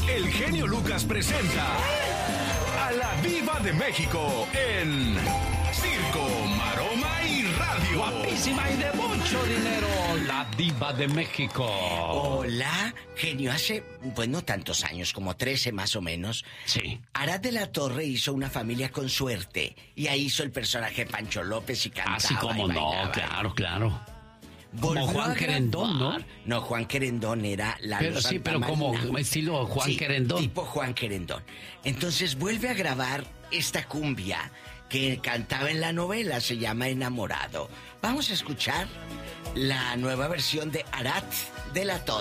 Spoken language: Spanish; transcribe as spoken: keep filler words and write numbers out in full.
el genio Lucas presenta a la Diva de México en Circo, Maroma y Radio. Guapísima y de mucho dinero, la Diva de México. Hola, genio. Hace, pues no tantos años, como trece más o menos. Sí. Arad de la Torre hizo Una familia con suerte. Y ahí hizo el personaje Pancho López y cantaba. Así como y no, bailaba. claro, claro. Volvió Como Juan a Querendón, ¿no? grabar. No, Juan Querendón era la Pero sí, pero como estilo Juan sí, Querendón. tipo Juan Querendón. Entonces vuelve a grabar esta cumbia que cantaba en la novela, se llama Enamorado. Vamos a escuchar la nueva versión de Arad de la Torre.